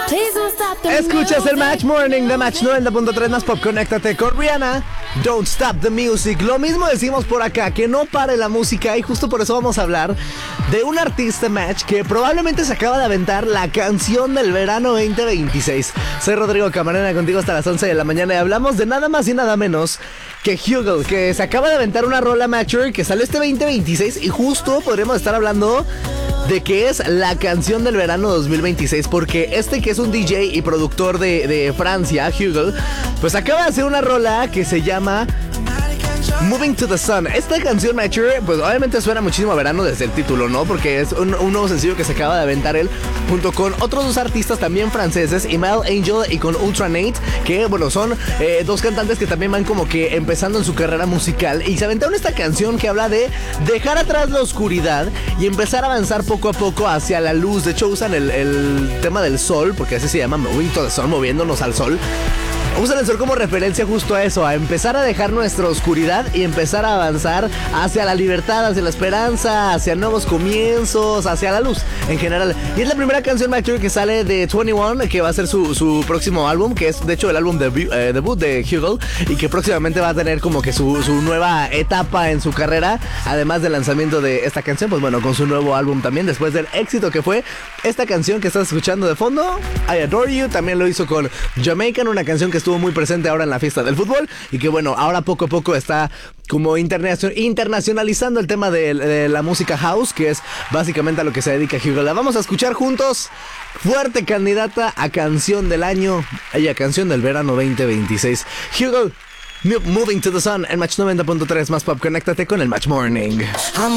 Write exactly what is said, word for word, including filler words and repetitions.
Escuchas el Match Morning de Match noventa punto tres más pop. Conéctate con Rihanna. Don't stop the music. Lo mismo decimos por acá, que no pare la música. Y justo por eso vamos a hablar de un artista, Match, que probablemente se acaba de aventar la canción del verano veinte veintiséis. Soy Rodrigo Camarena, contigo hasta las once de la mañana. Y hablamos de nada más y nada menos que Hugel, que se acaba de aventar una rola, Matcher, que sale este veinte veintiséis. Y justo podremos estar hablando de que es la canción del verano dos mil veintiséis, porque este, que es un D J y productor de, de Francia, Hugel, pues acaba de hacer una rola que se llama Moving to the Sun. Esta canción, Matcher, pues obviamente suena muchísimo a verano desde el título, ¿no? Porque es un, un nuevo sencillo que se acaba de aventar él junto con otros dos artistas también franceses, Imal Angel y con Ultranate, que bueno, son eh, dos cantantes que también van como que empezando en su carrera musical, y se aventaron esta canción que habla de dejar atrás la oscuridad y empezar a avanzar poco a poco hacia la luz. De hecho usan el, el tema del sol, porque así se llama, Moving to the Sun, moviéndonos al sol. Usan el sol como referencia justo a eso, a empezar a dejar nuestra oscuridad y empezar a avanzar hacia la libertad, hacia la esperanza, hacia nuevos comienzos, hacia la luz en general. Y es la primera canción, Matcher, que sale de veintiuno, que va a ser su, su próximo álbum, que es de hecho el álbum debu- eh, debut de Hugel, y que próximamente va a tener como que su, su nueva etapa en su carrera, además del lanzamiento de esta canción, pues bueno, con su nuevo álbum también, después del éxito que fue esta canción que estás escuchando de fondo, I Adore You. También lo hizo con Jamaican, una canción que estuvo muy presente ahora en la fiesta del fútbol, y que bueno, ahora poco a poco está como internacion- internacionalizando el tema de, de la música house, que es básicamente a lo que se dedica Hugel. La vamos a escuchar juntos. Fuerte candidata a canción del año y a canción del verano veinte veintiséis. Hugel, Moving to the Sun en Match noventa punto tres más pop. Conéctate con el Match Morning.